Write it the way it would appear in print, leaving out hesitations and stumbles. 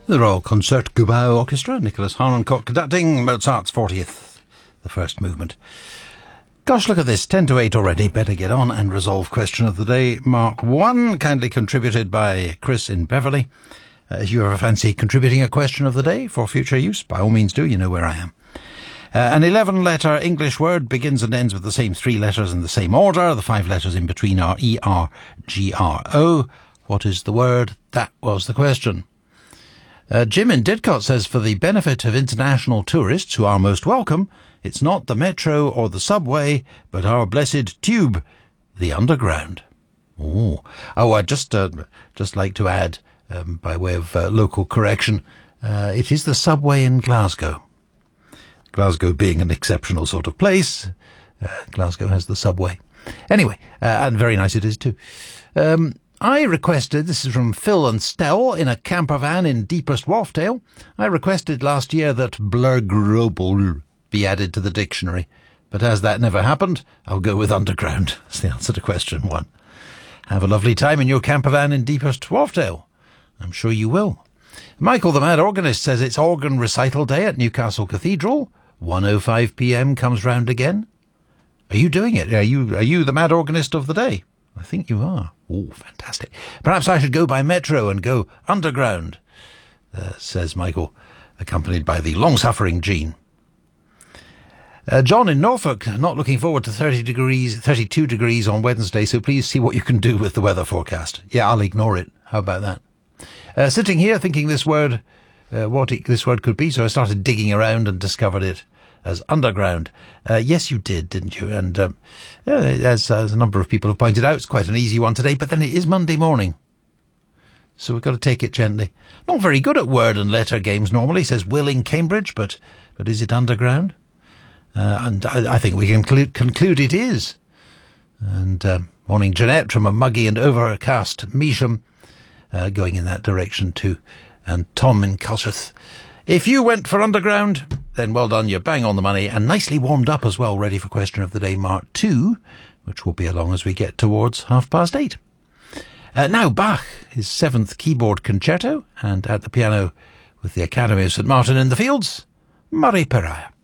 The Royal Concertgebouw Orchestra, Nicholas Harnoncourt conducting Mozart's 40th, the first movement. Gosh, look at this, 10 to 8 already. Better get on and resolve question of the day. Mark 1, kindly contributed by Chris in Beverley. If you ever fancy contributing a question of the day for future use, by all means do, you know where I am. An 11-letter English word begins and ends with the same 3 letters in the same order. The 5 letters in between are E-R-G-R-O. What is the word? That was the question. Jim in Didcot says, for the benefit of international tourists who are most welcome, it's not the metro or the subway, but our blessed tube, the underground. I'd just like to add, by way of local correction, it is the subway in Glasgow. Glasgow being an exceptional sort of place, Glasgow has the subway. Anyway, and very nice it is too. I requested, this is from Phil and Stell, in a camper van in deepest Wharfdale, I requested last year that blurgrobel be added to the dictionary. But as that never happened, I'll go with underground. That's the answer to question 1. Have a lovely time in your camper van in deepest Wharfdale. I'm sure you will. Michael the Mad Organist says it's organ recital day at Newcastle Cathedral. 1:05 p.m. comes round again. Are you doing it? Are you the Mad Organist of the day? I think you are. Oh, fantastic. Perhaps I should go by metro and go underground, says Michael, accompanied by the long-suffering Jean. John in Norfolk, not looking forward to 32 degrees on Wednesday, so please see what you can do with the weather forecast. Yeah, I'll ignore it. How about that? Sitting here thinking this word, what this word could be, so I started digging around and discovered it as underground. Yes, you did, didn't you? And as a number of people have pointed out, it's quite an easy one today, but then it is Monday morning, so we've got to take it gently. Not very good at word and letter games normally, says Will in Cambridge, but is it underground? And I think we can conclude it is. And morning Jeanette from a muggy and overcast Measham, going in that direction too. And Tom in Culsworth. If you went for underground, then well done, you're bang on the money, and nicely warmed up as well, ready for question of the day, Mark 2, which will be along as we get towards 8:30. Now Bach, his 7th keyboard concerto, and at the piano with the Academy of St Martin in the Fields, Murray Pariah.